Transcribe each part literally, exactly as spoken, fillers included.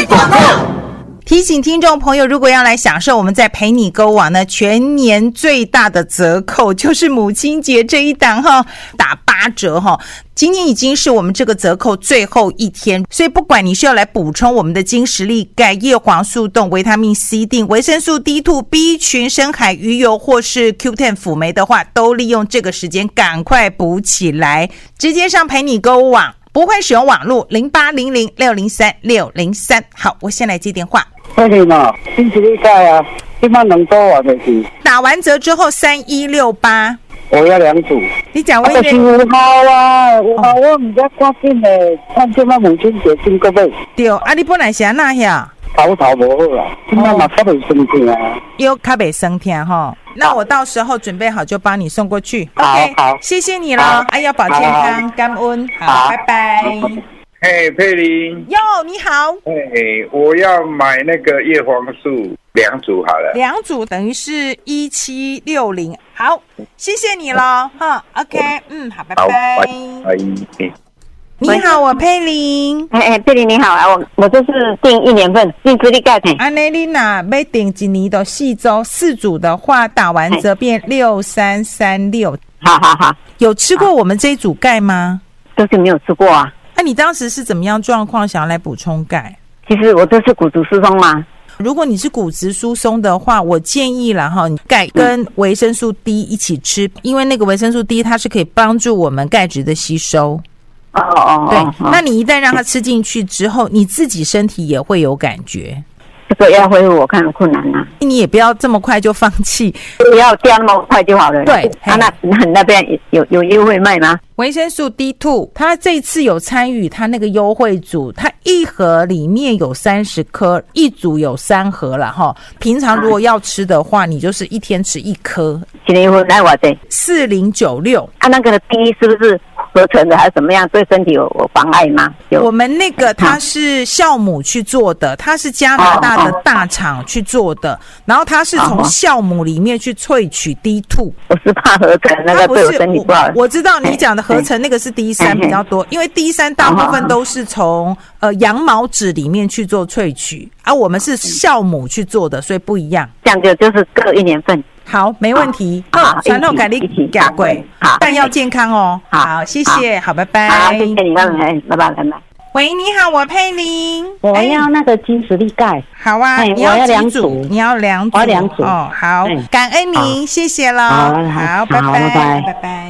广告。提醒听众朋友，如果要来享受我们在陪你购网呢全年最大的折扣，就是母亲节这一档哈，打八折哈。今天已经是我们这个折扣最后一天，所以不管你是要来补充我们的精实力钙、叶黄素冻、维他命 C 锭、维生素 D 二、B 群、深海鱼油或是 Q 十 辅酶的话，都利用这个时间赶快补起来，直接上陪你购网，不会使用网络零八零零六零三六零三。好，我先来接电话。 可以嘛？精实力钙啊，一般能多少的是？ 打完折之后三一六八。 我要两组。 你讲我也是五号啊，五号我唔知赶紧的，看这摆母亲节真个买。 对，啊，你本来是安那呀？ 头头无好啦，现在嘛较袂生疼啊。 又较袂生疼哈，那我到时候准备好就帮你送过去。 好 OK， 好， 谢谢你了，哎呀，保健康，感恩，好，拜拜。 嘿，佩玲。 哟，你好。 嘿，我要买那个叶黄素两组好了。 两组等于是一七六零，好，谢谢你了，哈 ，OK， 嗯，好，拜拜。 拜拜。 你好，我佩玲。 哎哎，佩玲你好啊，我我这是订一年份精实力钙片。 安内丽娜要订一年的四周，四组的话打完折变六三三六。 好好好， 有吃过我们这一组钙吗？ 都是没有吃过啊。 那、啊、你当时是怎么样状况想要来补充钙？ 其实我都是骨质疏松嘛。 如果你是骨质疏松的话，我建议啦哈，你钙跟维生素 D 一起吃，因为那个维生素 D 它是可以帮助我们钙质的吸收。 哦哦， 对，那你一旦让它吃进去之后，你自己身体也会有感觉。 这个要恢复我看困难啊， 你也不要这么快就放弃， 不要掉那么快就好了。 对， 啊，那那那边有有优惠卖吗？ 维生素 D 二， 它这次有参与它那个优惠组，它一盒里面有三十颗，一组有三盒了哈。平常如果要吃的话，你就是一天吃一颗。 几年后来我这四零九六啊，那个 D 是不是合成的还是怎么样？对身体有有妨碍吗？有。 我们那个它是酵母去做的，它是加拿大的大厂去做的，然后它是从酵母里面去萃取 D 二。 我是怕合成那个对我身体不好。 我, 我知道你讲的合成那个是 D 三 比较多，因为 D 三 大部分都是从呃羊毛脂里面去做萃取，而、啊、我们是酵母去做的，所以不一样。 这样就就是各一年份。 好，没问题。 好， 传统改力加贵， 好， 但要健康哦。好，谢谢，好，拜拜。 好，谢谢你，拜拜，拜拜，拜拜。 喂，你好，我佩玲。 我要那个精实力钙。 好啊，你要几组？你要两组。 我要两组。 哦，好，感恩您，谢谢了。 好， 好，拜拜，拜拜。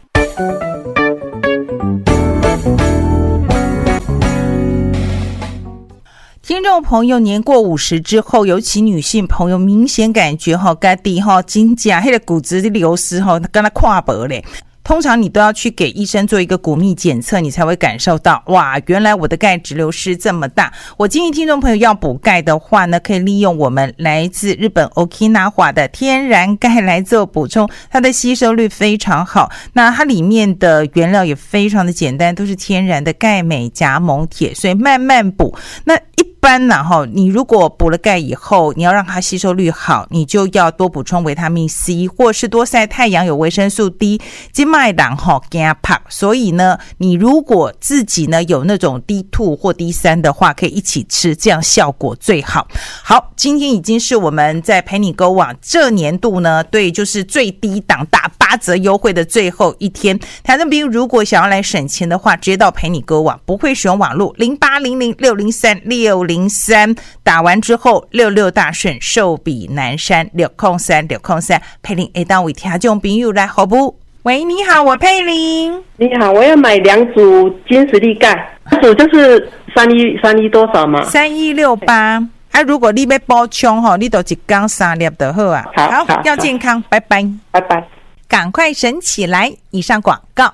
听众朋友，年过五十之后，尤其女性朋友，明显感觉哈，家己哈，真假那个骨质的流失哈，跟他跨薄嘞。通常你都要去给医生做一个骨密检测，你才会感受到哇，原来我的钙质流失这么大。我建议听众朋友要补钙的话呢，可以利用我们来自日本 Okinawa 的天然钙来做补充，它的吸收率非常好。那它里面的原料也非常的简单，都是天然的钙镁钾锰铁，所以慢慢补。那一般呢哈，你如果补了钙以后，你要让它吸收率好，你就要多补充维他命 C， 或是多晒太阳，有维生素 D。今麦人哈惊怕，所以呢，你如果自己呢有那种 D 二 或 D 三 的话，可以一起吃，这样效果最好。好，今天已经是我们在陪你购网这年度呢，对，就是最低档打八折优惠的最后一天。台中兵如果想要来省钱的话，直接到陪你购网，不会使用网络零八零零六零三六零三，打完之后六六大顺，寿比南山六零三六零三，佩玲会当为听众朋友来服务。喂，你好，我佩玲。 你好，我要买两组精实力钙，一组就是三一三一多少吗？ 三一六八。啊，如果你要补充吼，你就一缸三粒就好啊。 好，好， 好，要健康，拜拜， 拜拜。 赶快省起来！以上广告。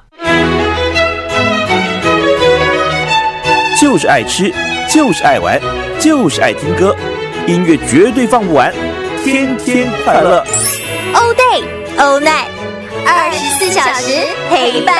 就是爱吃，就是爱玩，就是爱听歌，音乐绝对放不完，天天快乐。 All day, all night，二十四小时陪伴。